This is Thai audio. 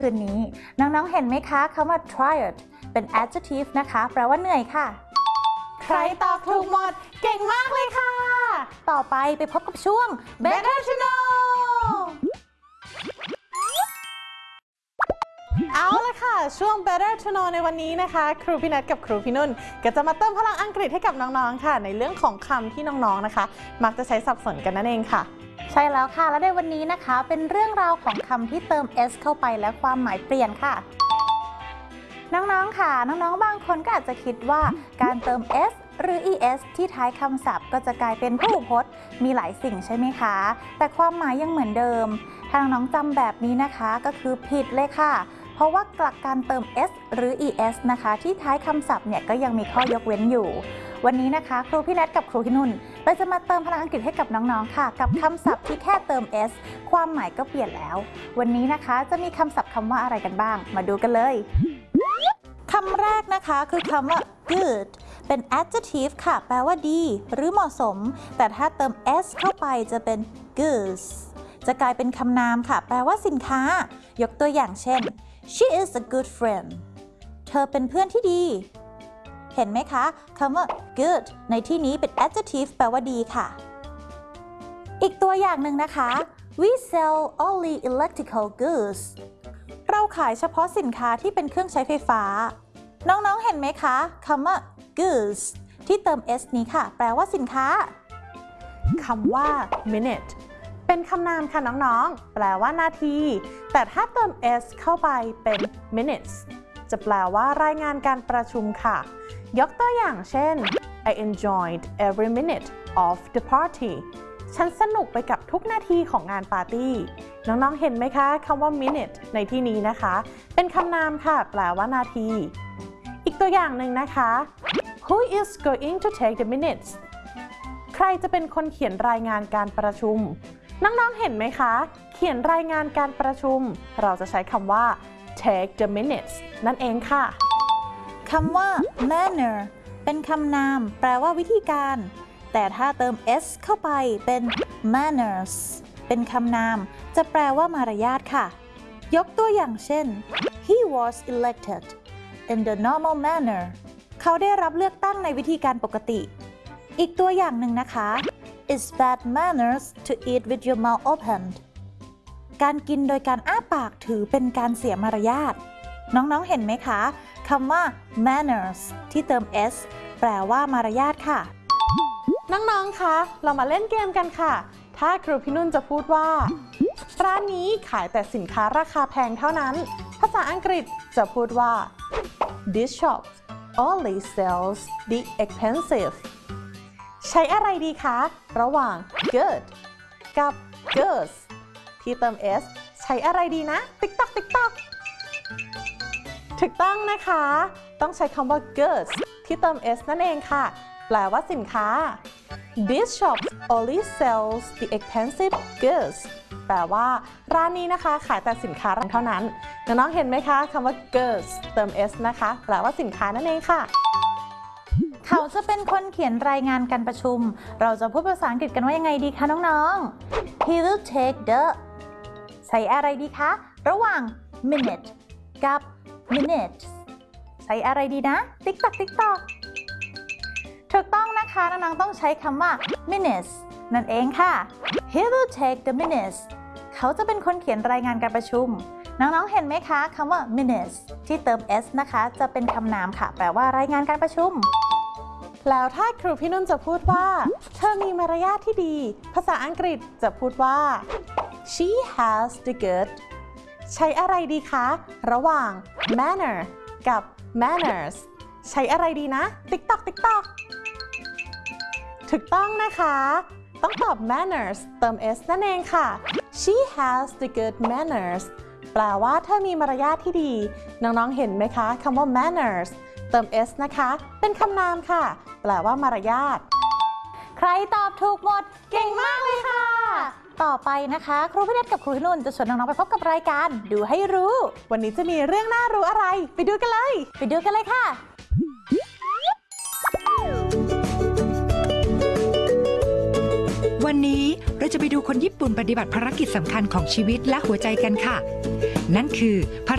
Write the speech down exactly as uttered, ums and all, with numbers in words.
คืนนี้น้องๆเห็นไหมคะคำว่า tired เป็น adjective นะคะแปลว่าเหนื่อยค่ะใครตอบถูกหมดเก่งมากเลยค่ะต่อไปไปพบกับช่วง Better to Know เอาละค่ะช่วง Better to Know ในวันนี้นะคะครูพี่นัทกับครูพี่นุ่นก็จะมาเติมพลังอังกฤษให้กับน้องๆค่ะในเรื่องของคำที่น้องๆนะคะมักจะใช้สับสนกันนั่นเองค่ะใช่แล้วค่ะและในวันนี้นะคะเป็นเรื่องราวของคำที่เติม s เข้าไปและความหมายเปลี่ยนค่ะน้องๆค่ะน้องๆบางคนก็อาจจะคิดว่าการเติม s หรือ es ที่ท้ายคำศัพท์ก็จะกลายเป็นพหูพจน์มีหลายสิ่งใช่ไหมคะแต่ความหมายยังเหมือนเดิมถ้าน้องๆจำแบบนี้นะคะก็คือผิดเลยค่ะเพราะว่าหลักการเติม s หรือ es นะคะที่ท้ายคำศัพท์เนี่ยก็ยังมีข้อยกเว้นอยู่วันนี้นะคะครูพี่นัทกับครูพี่นุ่นเราจะมาเติมพลังอังกฤษให้กับน้องๆค่ะกับคำศัพท์ที่แค่เติม s ความหมายก็เปลี่ยนแล้ววันนี้นะคะจะมีคำศัพท์คำว่าอะไรกันบ้างมาดูกันเลยคำแรกนะคะคือคำว่า good เป็น adjective ค่ะแปลว่าดีหรือเหมาะสมแต่ถ้าเติม s เข้าไปจะเป็น goods จะกลายเป็นคำนามค่ะแปลว่าสินค้ายกตัวอย่างเช่น she is a good friend เธอเป็นเพื่อนที่ดีเห็นไหมคะคำว่า good ในที่นี้เป็น adjective แปลว่าดีค่ะอีกตัวอย่างหนึ่งนะคะ we sell only electrical goods เราขายเฉพาะสินค้าที่เป็นเครื่องใช้ไฟฟ้าน้องๆเห็นไหมคะคำว่า goods ที่เติม s นี้ค่ะแปลว่าสินค้าคำว่า minute เป็นคำนามค่ะน้องๆแปลว่านาทีแต่ถ้าเติม s เข้าไปเป็น minutes จะแปลว่ารายงานการประชุมค่ะยกตัวอย่างเช่น I enjoyed every minute of the party ฉันสนุกไปกับทุกนาทีของงานปาร์ตี้น้องๆเห็นไหมคะคำว่า minute ในที่นี้นะคะเป็นคำนามค่ะแปลว่านาทีอีกตัวอย่างหนึ่งนะคะ Who is going to take the minutes ใครจะเป็นคนเขียนรายงานการประชุมน้องๆเห็นไหมคะเขียนรายงานการประชุมเราจะใช้คำว่า take the minutes นั่นเองค่ะคำว่า manner เป็นคำนามแปลว่าวิธีการแต่ถ้าเติม s เข้าไปเป็น manners เป็นคำนามจะแปลว่ามารยาทค่ะยกตัวอย่างเช่น he was elected in the normal manner เขาได้รับเลือกตั้งในวิธีการปกติอีกตัวอย่างหนึ่งนะคะ it's bad manners to eat with your mouth opened การกินโดยการอ้าปากถือเป็นการเสียมารยาทน้องๆเห็นไหมคะคำว่า manners ที่เติม s แปลว่ามารยาทค่ะน้องๆคะเรามาเล่นเกมกันค่ะถ้าครูพี่นุ่นจะพูดว่าร้านนี้ขายแต่สินค้าราคาแพงเท่านั้นภาษาอังกฤษจะพูดว่า this shop only sells the expensive ใช้อะไรดีคะระหว่าง good กับ goods ที่เติม s ใช้อะไรดีนะ ติ๊กต๊อกติ๊กต๊อกถูกต้องนะคะต้องใช้คำว่า goods ที่เติม s นั่นเองค่ะแปลว่าสินค้า This shop only sells the expensive goods แปลว่าร้านนี้นะคะขายแต่สินค้าเท่านั้นน้องๆเห็นไหมคะคำว่า goods เติม s นะคะแปลว่าสินค้านั่นเองค่ะเขาจะเป็นคนเขียนรายงานการประชุมเราจะพูดภาษาอังกฤษกันว่ายังไงดีคะน้องๆ He will take the ใช้อะไรดีคะระหว่าง minute กับ minutes ใช้อะไรดีนะ ติ๊กตักติ๊กตอกถูกต้องนะคะน้องๆต้องใช้คำว่า minutes นั่นเองค่ะ He will take the minutes เขาจะเป็นคนเขียนรายงานการประชุมน้องๆเห็นไหมคะคำว่า minutes ที่เติม s นะคะจะเป็นคำนามค่ะแปลว่ารายงานการประชุมแล้วถ้าครูพี่นุ่นจะพูดว่าเธอมีมารยาทที่ดีภาษาอังกฤษจะพูดว่า she has the good ใช้อะไรดีคะระหว่าง manner กับ manners ใช้อะไรดีนะติ๊กต๊อกติ๊กต๊อกถูกต้องนะคะต้องตอบ manners เติม s นั่นเองค่ะ she has the good manners แปลว่าเธอมีมารยาทที่ดีน้องๆเห็นไหมคะคำว่า manners เติม s นะคะเป็นคำนามค่ะแปลว่ามารยาทใครตอบถูกหมดเก่งมากเลยค่ะต่อไปนะคะครูพี่เนตกับครูพี่นุ่นจะชวนน้องๆไปพบกับรายการดูให้รู้วันนี้จะมีเรื่องน่ารู้อะไรไปดูกันเลยไปดูกันเลยค่ะวันนี้เราจะไปดูคนญี่ปุ่นปฏิบัติภารกิจสำคัญของชีวิตและหัวใจกันค่ะนั่นคือภาร